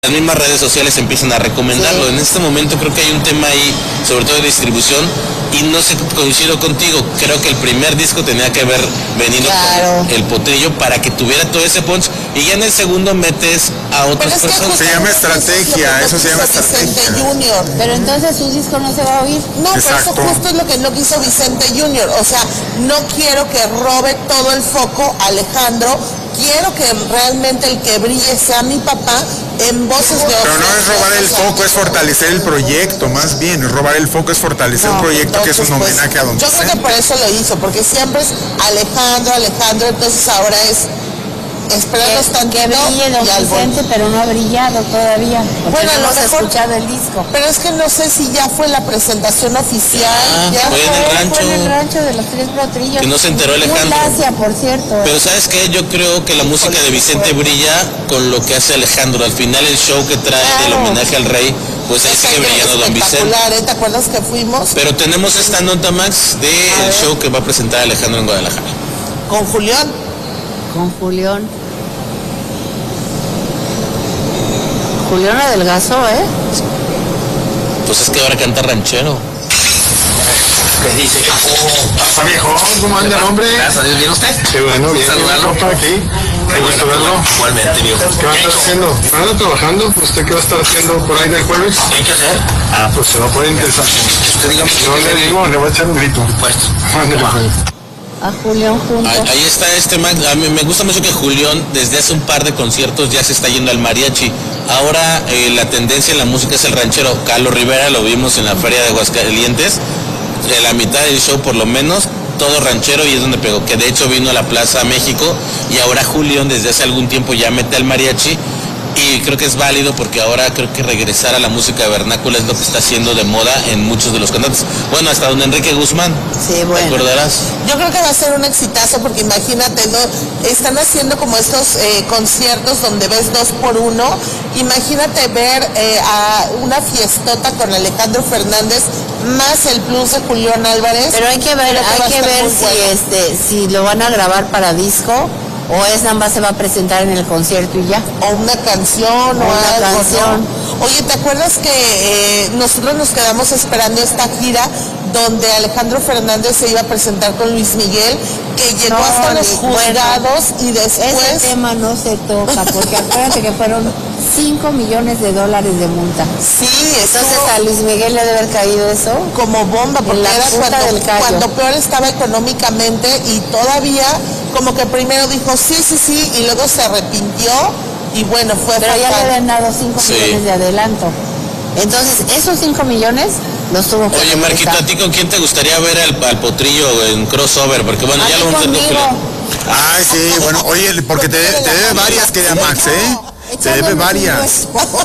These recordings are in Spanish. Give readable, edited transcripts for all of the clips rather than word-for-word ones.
las mismas redes sociales empiezan a recomendarlo. En este momento creo que hay un tema ahí, sobre todo de distribución, y no sé, coincido contigo, creo que el primer disco tenía que haber venido con el Potrillo para que tuviera todo ese punch, y ya en el segundo metes a otras personas. Se llama estrategia, eso se llama estrategia. Junior. Pero entonces su disco no se va a oír. No, pero eso justo es lo que no quiso Vicente Junior. O sea, no quiero que robe todo el foco Alejandro. Quiero que realmente el que brille sea mi papá en voces de... Pero no es robar el foco, es fortalecer el proyecto, más bien. Robar el foco es fortalecer un proyecto que es un homenaje a Don Vicente. Yo creo que por eso lo hizo, porque siempre es Alejandro, entonces ahora es... Esperarnos tanto que brille Don Vicente, pero no ha brillado todavía. Bueno, no hemos escuchado el disco. Pero es que no sé si ya fue la presentación oficial. Ya fue en el rancho. Fue en el rancho de los Tres Potrillos. Que no se enteró Alejandro. Muy lacia, por cierto. Pero ¿sabes qué? Yo creo que la música de Vicente brilla con lo que hace Alejandro. Al final el show que trae del homenaje al rey, pues ahí sigue brillando Don Vicente. ¿Te acuerdas que fuimos? Pero tenemos esta nota, Max, del show que va a presentar Alejandro en Guadalajara. Con Julián. Con Julián. Julián Adelgazo, Pues es que ahora canta ranchero. ¿Qué dice? Pasa viejo, ¿cómo anda el hombre? Gracias a Dios, ¿bien usted? Qué bueno, bien. Saludarlo. Aquí. Qué gusto verlo. Igualmente, viejo. ¿Qué va a estar haciendo? ¿Anda trabajando? ¿Usted qué va a estar haciendo por ahí del jueves? ¿Qué hay que hacer? Pues se va a poner interesante. Usted dígame. No le digo, le voy a echar un grito. Puesto. A Julián juntos. Ahí está Max. A mí me gusta mucho que Julián desde hace un par de conciertos ya se está yendo al mariachi. Ahora la tendencia en la música es el ranchero. Carlos Rivera lo vimos en la feria de Aguascalientes, de la mitad del show por lo menos, todo ranchero, y es donde pegó, que de hecho vino a la Plaza México, y ahora Julián desde hace algún tiempo ya mete al mariachi, y creo que es válido porque ahora creo que regresar a la música vernácula es lo que está haciendo de moda en muchos de los cantantes. Bueno, hasta don Enrique Guzmán, sí, bueno. ¿te acordarás? Yo creo que va a ser un exitazo porque imagínate, ¿no? Están haciendo como estos conciertos donde ves 2 por 1. Imagínate ver a una fiestota con Alejandro Fernández más el plus de Julián Álvarez. Pero hay que ver si lo van a grabar para disco. ¿O es nada más se va a presentar en el concierto y ya? O una canción o una algo, canción. ¿no? Oye, ¿te acuerdas que nosotros nos quedamos esperando esta gira donde Alejandro Fernández se iba a presentar con Luis Miguel, que llegó hasta los juzgados y después... Ese tema no se toca, porque acuérdate que fueron $5 millones de multa. Sí, entonces a Luis Miguel le debe haber caído eso como bomba, porque era cuando peor estaba económicamente, y todavía como que primero dijo sí, y luego se arrepintió, y bueno, fue pero fatal. ya le habían dado 5 millones de adelanto. Entonces, esos 5 millones los tuvo que... Oye, Marquito, ¿a ti con quién te gustaría ver al Potrillo en crossover? Porque bueno, ya lo vamos a hacer. Ay, sí, bueno, oye, porque te debe varias, querida Max, te debe varias.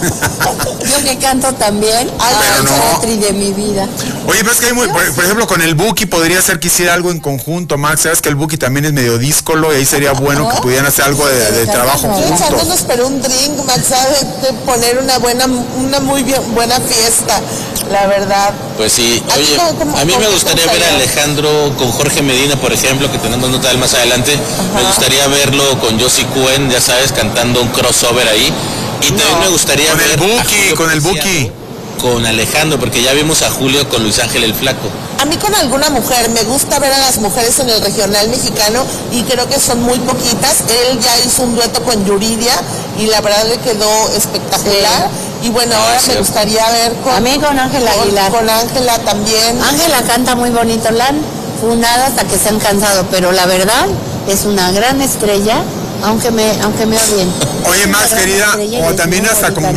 Yo que canto también. Pero no. De mi vida. Oye, pero es que hay por ejemplo, con el Buki podría ser que hiciera algo en conjunto, Max. Sabes que el Buki también es medio díscolo, y ahí sería bueno que pudieran hacer algo de trabajo juntos. Echándonos pero un drink, Max, de poner una muy buena fiesta, la verdad. Pues sí, oye, a mí me gustaría ver a Alejandro con Jorge Medina, por ejemplo, que tenemos nota más adelante. Me gustaría verlo con Josie Cuen, ya sabes, cantando un crossover ahí. Y también me gustaría ver con el Buki. Con Alejandro, porque ya vimos a Julio con Luis Ángel el Flaco. A mí con alguna mujer, me gusta ver a las mujeres en el regional mexicano, y creo que son muy poquitas. Él ya hizo un dueto con Yuridia y la verdad le quedó espectacular. Sí. Y bueno, ahora me gustaría ver a mí con Ángela Aguilar. Con Ángela también. Ángela canta muy bonito, la han funado hasta que se han cansado, pero la verdad es una gran estrella, aunque me odien. Oye, más querida, o también hasta con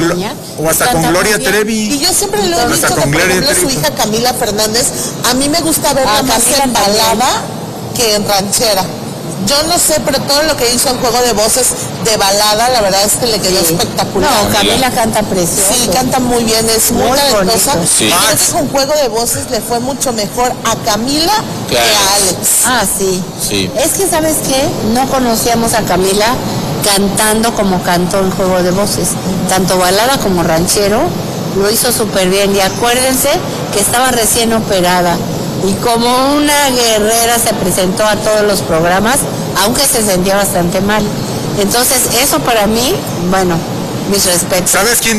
Gloria Trevi. Y yo siempre lo he dicho que, por ejemplo, su hija Camila Fernández, a mí me gusta verla más en balada que en ranchera. Yo no sé, pero todo lo que hizo en Juego de Voces de balada, la verdad es que le quedó espectacular. No, Camila canta precioso. Sí, canta muy bien, es muy talentosa. Sí. Y creo que con Juego de Voces le fue mucho mejor a Camila que a Alex. Ah, sí. Es que, ¿sabes qué? No conocíamos a Camila cantando como cantó en Juego de Voces. Tanto balada como ranchero, lo hizo súper bien. Y acuérdense que estaba recién operada. Y como una guerrera se presentó a todos los programas, aunque se sentía bastante mal. Entonces, eso para mí, bueno, mis respetos. ¿Sabes quién